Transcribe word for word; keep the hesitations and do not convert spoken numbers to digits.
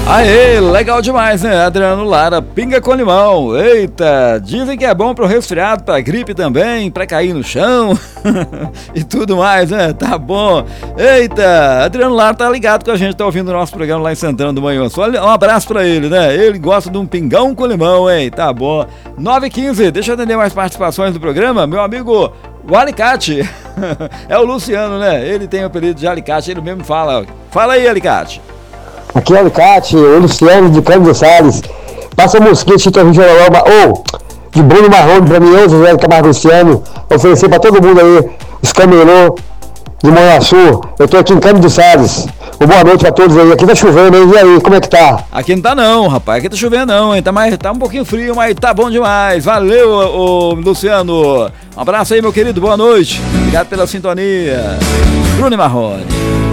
Aê, legal demais, né? Adriano Lara, pinga com limão. Eita, dizem que é bom pro resfriado, pra gripe também, pra cair no chão e tudo mais, né? Tá bom. Eita, Adriano Lara tá ligado com a gente, tá ouvindo o nosso programa lá em Santana do Manhã. Só um abraço pra ele, né? Ele gosta de um pingão com limão, hein? Tá bom. nove e quinze, deixa eu atender mais participações do programa. Meu amigo, o Alicate, é o Luciano, né? Ele tem o apelido de Alicate, ele mesmo fala. Fala aí, Alicate. Aqui é o Alicate, o Luciano de Cândido Salles. Passa mosquito, Chico Rio de Janeiro, ou de Bruno Marrone pra mim, eu, José Camargo Luciano, oferecer pra todo mundo aí, os camelô de Manhuaçu. Eu tô aqui em Cândido Salles. Uma boa noite pra todos aí. Aqui tá chovendo, hein? E aí, como é que tá? Aqui não tá não, rapaz. Aqui tá chovendo não, hein? Tá, mais, tá um pouquinho frio, mas tá bom demais. Valeu, ô, ô, Luciano. Um abraço aí, meu querido. Boa noite. Obrigado pela sintonia. Bruno Marrone.